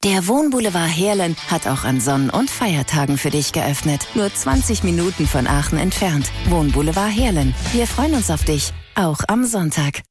Der Wohnboulevard Heerlen hat auch an Sonn- und Feiertagen für dich geöffnet. Nur 20 Minuten von Aachen entfernt. Wohnboulevard Heerlen. Wir freuen uns auf dich, auch am Sonntag.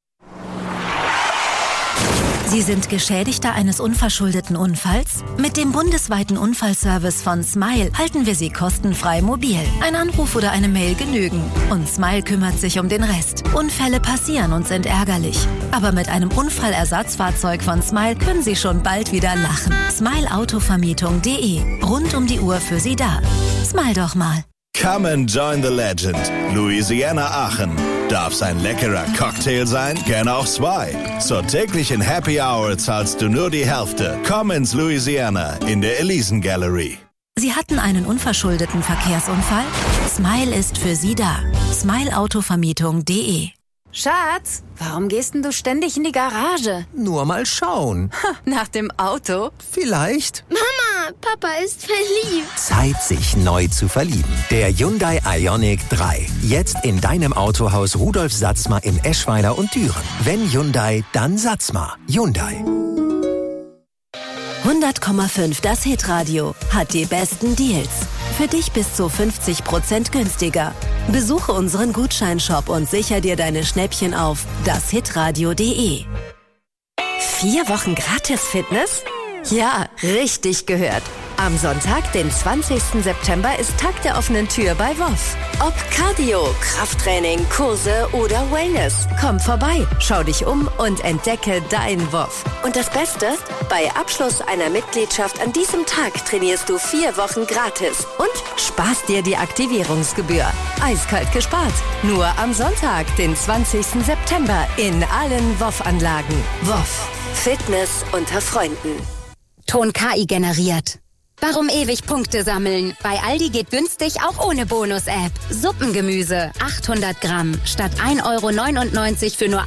Sie sind Geschädigter eines unverschuldeten Unfalls? Mit dem bundesweiten Unfallservice von Smile halten wir Sie kostenfrei mobil. Ein Anruf oder eine Mail genügen. Und Smile kümmert sich um den Rest. Unfälle passieren und sind ärgerlich. Aber mit einem Unfallersatzfahrzeug von Smile können Sie schon bald wieder lachen. Smileautovermietung.de. Rund um die Uhr für Sie da. Smile doch mal. Come and join the legend. Louisiana Aachen. Darf's ein leckerer Cocktail sein? Gerne auch 2. Zur täglichen Happy Hour zahlst du nur die Hälfte. Komm ins Louisiana in der Elisen Gallery. Sie hatten einen unverschuldeten Verkehrsunfall? Smile ist für Sie da. Smileautovermietung.de. Schatz, warum gehst denn du ständig in die Garage? Nur mal schauen. Nach dem Auto? Vielleicht. Mama, Papa ist verliebt. Zeit, sich neu zu verlieben. Der Hyundai Ioniq 3. Jetzt in deinem Autohaus Rudolf Satzmer in Eschweiler und Düren. Wenn Hyundai, dann Satzmer. Hyundai. 100,5 das Hitradio hat die besten Deals. Für dich bis zu 50% günstiger. Besuche unseren Gutscheinshop und sicher dir deine Schnäppchen auf dashitradio.de. 4 Wochen gratis Fitness? Ja, richtig gehört. Am Sonntag, den 20. September, ist Tag der offenen Tür bei WOF. Ob Cardio, Krafttraining, Kurse oder Wellness. Komm vorbei, schau dich um und entdecke dein WOF. Und das Beste? Bei Abschluss einer Mitgliedschaft an diesem Tag trainierst du 4 Wochen gratis und sparst dir die Aktivierungsgebühr. Eiskalt gespart. Nur am Sonntag, den 20. September, in allen WOF-Anlagen. WOF. Fitness unter Freunden. Ton KI generiert. Warum ewig Punkte sammeln? Bei Aldi geht günstig auch ohne Bonus-App. Suppengemüse, 800 Gramm, statt 1,99 € für nur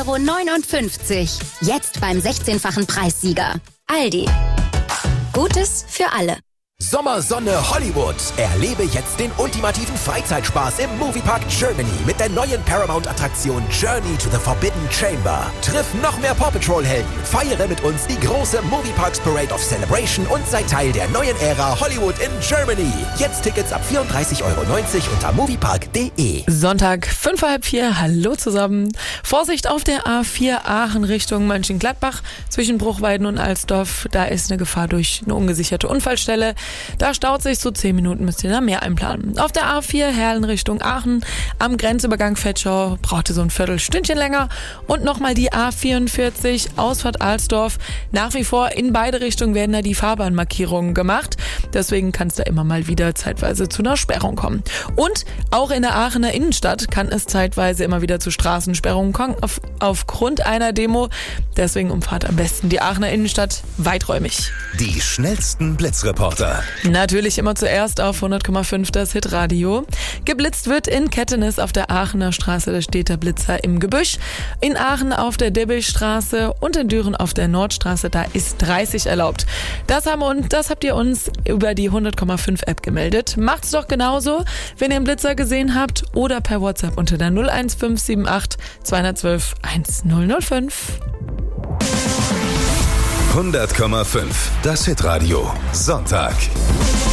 1,59 €. Jetzt beim 16-fachen Preissieger. Aldi. Gutes für alle. Sommersonne Hollywood. Erlebe jetzt den ultimativen Freizeitspaß im Moviepark Germany mit der neuen Paramount-Attraktion Journey to the Forbidden Chamber. Triff noch mehr Paw Patrol-Helden, feiere mit uns die große Movieparks Parade of Celebration und sei Teil der neuen Ära Hollywood in Germany. Jetzt Tickets ab 34,90 € unter moviepark.de. Sonntag, 3:45. Hallo zusammen. Vorsicht auf der A4 Aachen Richtung Mönchengladbach zwischen Bruchweiden und Alsdorf. Da ist eine Gefahr durch eine ungesicherte Unfallstelle. Da staut sich so 10 Minuten, müsst ihr da mehr einplanen. Auf der A4 Heerlen Richtung Aachen am Grenzübergang Vetschau brauchte so ein Viertelstündchen länger. Und nochmal die A44 Ausfahrt Alsdorf. Nach wie vor in beide Richtungen werden da die Fahrbahnmarkierungen gemacht. Deswegen kann es da immer mal wieder zeitweise zu einer Sperrung kommen. Und auch in der Aachener Innenstadt kann es zeitweise immer wieder zu Straßensperrungen kommen aufgrund einer Demo. Deswegen umfahrt am besten die Aachener Innenstadt weiträumig. Die schnellsten Blitzreporter. Natürlich immer zuerst auf 100,5 das Hitradio. Geblitzt wird in Kettenis auf der Aachener Straße, da steht der Blitzer im Gebüsch. In Aachen auf der Debbichstraße und in Düren auf der Nordstraße, da ist 30 erlaubt. Das habt ihr uns über die 100,5 App gemeldet. Macht's doch genauso, wenn ihr einen Blitzer gesehen habt oder per WhatsApp unter der 01578 212 1005. 100,5 das Hitradio. Sonntag.